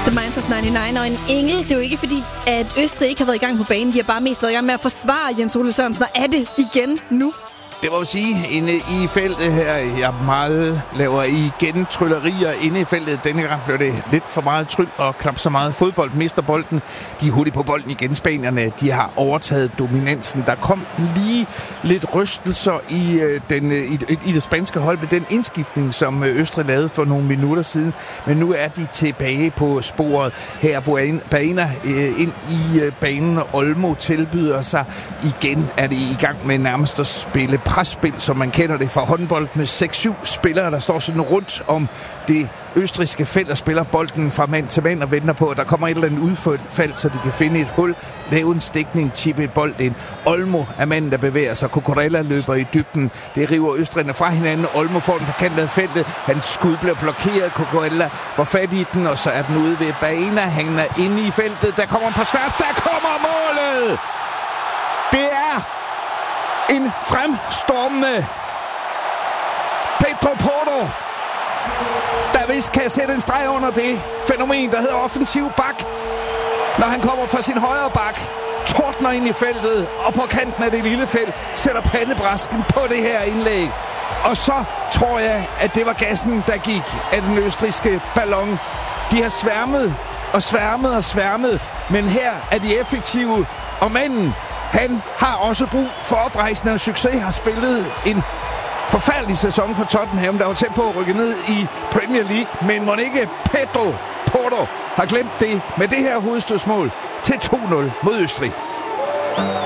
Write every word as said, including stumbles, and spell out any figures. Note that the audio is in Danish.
The Minds of nioghalvfems og en engel. Det er jo ikke fordi, at Østrig ikke har været i gang på banen. De har bare mest været i gang med at forsvare Jens Ole Sørensen, og er det igen nu. Det må man sige, inde i feltet her, jeg meget laver igen tryllerier inde i feltet. Denne gang blev det lidt for meget tryl og knap så meget fodbold. Mister bolden. De er hurtigt på bolden igen. Spanierne, de har overtaget dominansen. Der kom lige lidt rystelser i, øh, den, øh, i, i det spanske hold med den indskiftning, som øh, Østrig lavede for nogle minutter siden. Men nu er de tilbage på sporet. Her er Baena øh, ind i øh, banen, og Olmo tilbyder sig. Igen er det i gang med nærmest at spille presspil, som man kender det fra håndbold, med seks syv spillere, der står sådan rundt om det østrigske felt og spiller bolden fra mand til mand og venter på, at der kommer et eller andet udfald, så de kan finde et hul, lave en stikning, chippe et bold ind. Olmo er manden, der bevæger sig. Cucurella løber i dybden. Det river østrigerne fra hinanden. Olmo får den på kanten af feltet. Hans skud bliver blokeret. Cucurella får fat i den, og så er den ude ved Baena. Han er inde i feltet. Der kommer på tværs. Der kommer målet! Det er en fremstormende Pedro Porro, der vist kan sætte en streg under det fænomen, der hedder offensiv bak. Når han kommer fra sin højre bak, tordner ind i feltet, og på kanten af det lille felt, sætter pandebrasken på det her indlæg. Og så tror jeg, at det var gassen, der gik af den østrigske ballon. De har sværmet og sværmet og sværmet, men her er de effektive, og manden, han har også brug for oprejsende og succes, har spillet en forfærdelig sæson for Tottenham, der var tæt på at rykke ned i Premier League, men må ikke Pedro Porro har glemt det med det her hovedstødsmål til to nul mod Østrig.